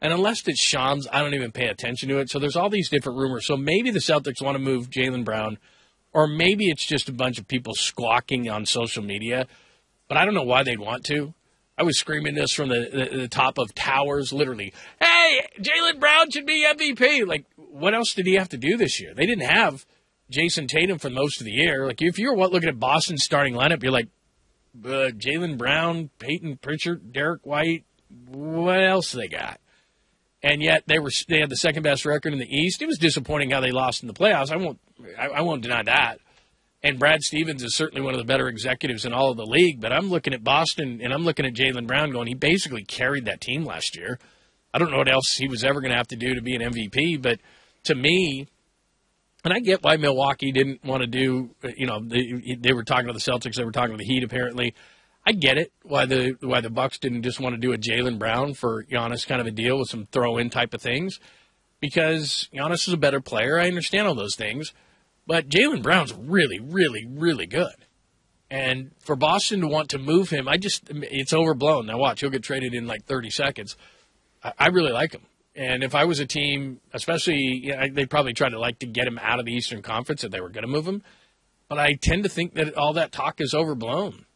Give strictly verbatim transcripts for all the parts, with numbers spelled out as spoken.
And unless it's Shams, I don't even pay attention to it. So there's all these different rumors. So maybe the Celtics want to move Jaylen Brown, or maybe it's just a bunch of people squawking on social media. But I don't know why they'd want to. I was screaming this from the, the, the top of towers, literally. Hey, Jaylen Brown should be M V P. Like, what else did he have to do this year? They didn't have Jason Tatum for most of the year. Like, if you were looking at Boston's starting lineup, you're like, uh, Jaylen Brown, Peyton Pritchard, Derek White, what else they got? And yet they were they had the second best record in the East. It was disappointing how they lost in the playoffs. I won't I, I won't deny that. And Brad Stevens is certainly one of the better executives in all of the league. But I'm looking at Boston, and I'm looking at Jaylen Brown going, he basically carried that team last year. I don't know what else he was ever going to have to do to be an M V P. But to me, and I get why Milwaukee didn't want to do, you know, they, they were talking to the Celtics. They were talking to the Heat, apparently. I get it, why the why the Bucks didn't just want to do a Jaylen Brown for Giannis kind of a deal with some throw-in type of things. Because Giannis is a better player. I understand all those things. But Jaylen Brown's really, really, really good. And for Boston to want to move him, I just, it's overblown. Now watch, he'll get traded in like thirty seconds. I, I really like him. And if I was a team, especially, you know, they'd probably try to like to get him out of the Eastern Conference if they were going to move him. But I tend to think that all that talk is overblown.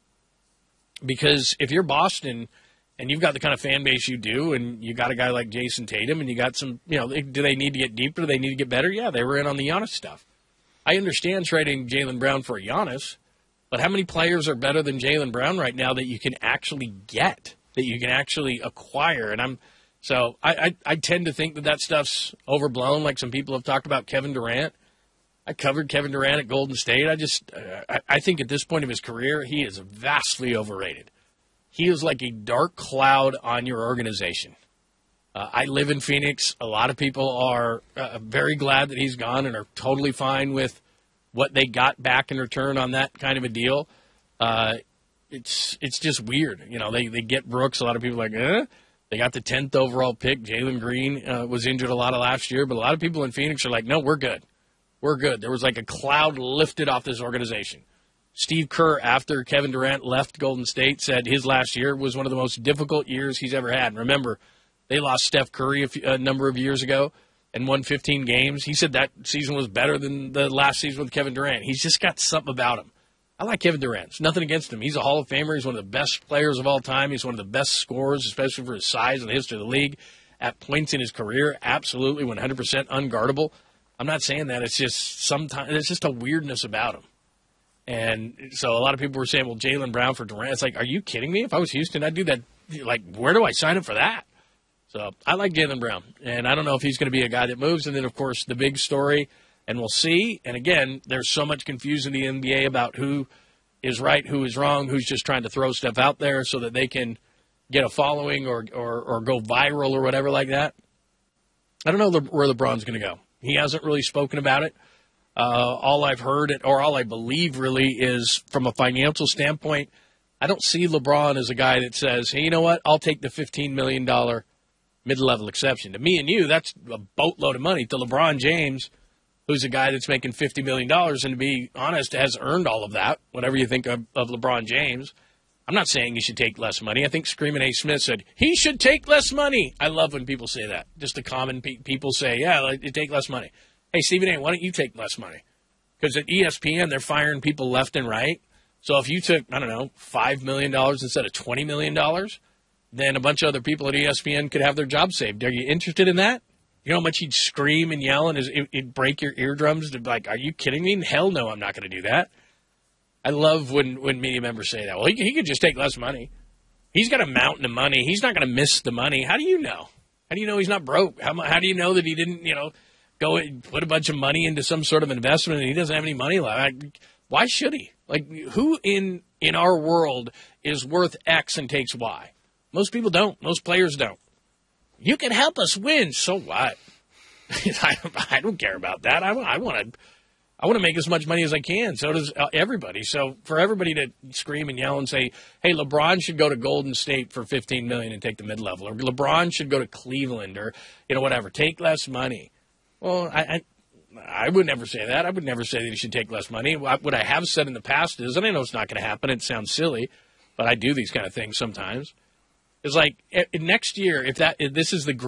Because if you're Boston and you've got the kind of fan base you do, and you got a guy like Jason Tatum, and you got some, you know, do they need to get deeper? Do they need to get better? Yeah, they were in on the Giannis stuff. I understand trading Jaylen Brown for Giannis, but how many players are better than Jaylen Brown right now that you can actually get, that you can actually acquire? And I'm so I, I, I tend to think that that stuff's overblown, like some people have talked about Kevin Durant. I covered Kevin Durant at Golden State. I just, uh, I, I think at this point of his career, he is vastly overrated. He is like a dark cloud on your organization. Uh, I live in Phoenix. A lot of people are uh, very glad that he's gone and are totally fine with what they got back in return on that kind of a deal. Uh, it's it's just weird. You know, they, they get Brooks. A lot of people are like, eh? They got the tenth overall pick. Jalen Green uh, was injured a lot of last year, but a lot of people in Phoenix are like, no, we're good. We're good. There was like a cloud lifted off this organization. Steve Kerr, after Kevin Durant left Golden State, said his last year was one of the most difficult years he's ever had. And remember, they lost Steph Curry a, few, a number of years ago and won fifteen games. He said that season was better than the last season with Kevin Durant. He's just got something about him. I like Kevin Durant. It's nothing against him. He's a Hall of Famer. He's one of the best players of all time. He's one of the best scorers, especially for his size in the history of the league. At points in his career, absolutely one hundred percent unguardable. I'm not saying that. It's just sometimes it's just a weirdness about him. And so a lot of people were saying, well, Jaylen Brown for Durant. It's like, are you kidding me? If I was Houston, I'd do that. Like, where do I sign up for that? So I like Jaylen Brown. And I don't know if he's going to be a guy that moves. And then, of course, the big story, and we'll see. And, again, there's so much confusion in the N B A about who is right, who is wrong, who's just trying to throw stuff out there so that they can get a following or, or, or go viral or whatever like that. I don't know where LeBron's going to go. He hasn't really spoken about it. Uh, all I've heard, or all I believe really, is from a financial standpoint, I don't see LeBron as a guy that says, hey, you know what, I'll take the fifteen million dollars mid-level exception. To me and you, that's a boatload of money. To LeBron James, who's a guy that's making fifty million dollars, and to be honest, has earned all of that, whatever you think of, of LeBron James. I'm not saying he should take less money. I think Screaming A. Smith said, he should take less money. I love when people say that. Just the common pe- people say, yeah, like, take less money. Hey, Stephen A., why don't you take less money? Because at E S P N, they're firing people left and right. So if you took, I don't know, five million dollars instead of twenty million dollars, then a bunch of other people at E S P N could have their job saved. Are you interested in that? You know how much he'd scream and yell and it'd break your eardrums? To be like, are you kidding me? Hell no, I'm not going to do that. I love when, when media members say that. Well, he, he could just take less money. He's got a mountain of money. He's not going to miss the money. How do you know? How do you know he's not broke? How, how do you know that he didn't, you know, go and put a bunch of money into some sort of investment and he doesn't have any money left? Like, why should he? Like, who in, in our world is worth X and takes Y? Most people don't. Most players don't. You can help us win. So what? I, I don't care about that. I, I want to I want to make as much money as I can. So does everybody. So for everybody to scream and yell and say, hey, LeBron should go to Golden State for fifteen million dollars and take the mid-level, or LeBron should go to Cleveland, or, you know, whatever, take less money. Well, I, I I would never say that. I would never say that he should take less money. What I have said in the past is, and I know it's not going to happen, it sounds silly, but I do these kind of things sometimes. It's like next year, if that if this is the